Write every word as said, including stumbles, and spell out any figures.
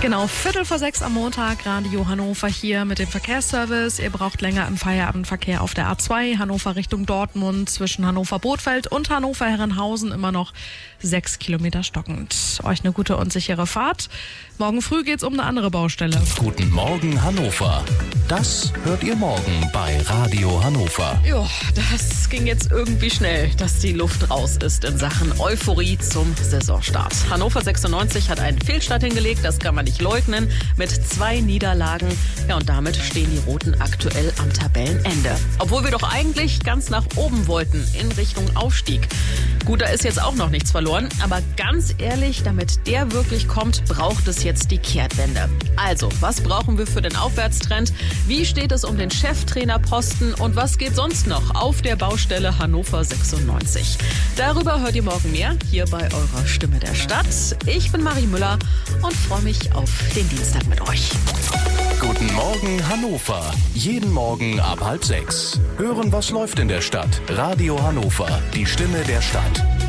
Genau, Viertel vor sechs am Montag, Radio Hannover hier mit dem Verkehrsservice. Ihr braucht länger im Feierabendverkehr auf der A zwei, Hannover Richtung Dortmund, zwischen Hannover-Bothfeld und Hannover-Herrenhausen immer noch sechs Kilometer stockend. Euch eine gute und sichere Fahrt. Morgen früh geht's um eine andere Baustelle. Guten Morgen Hannover. Das hört ihr morgen bei Radio Hannover. Jo, das ging jetzt irgendwie schnell, dass die Luft raus ist in Sachen Euphorie zum Saisonstart. Hannover sechsundneunzig hat einen Fehlstart hingelegt, das kann man nicht leugnen, mit zwei Niederlagen. Ja, und damit stehen die Roten aktuell am Tabellenende. Obwohl wir doch eigentlich ganz nach oben wollten, in Richtung Aufstieg. Gut, da ist jetzt auch noch nichts verloren, aber ganz ehrlich, damit der wirklich kommt, braucht es jetzt die Kehrtwende. Also, was brauchen wir für den Aufwärtstrend? Wie steht es um den Cheftrainerposten und was geht sonst noch auf der Baustelle Hannover sechsundneunzig? Darüber hört ihr morgen mehr hier bei eurer Stimme der Stadt. Ich bin Marie Müller und freue mich auf den Dienstag mit euch. Guten Morgen Hannover. Jeden Morgen ab halb sechs. Hören, was läuft in der Stadt. Radio Hannover, die Stimme der Stadt.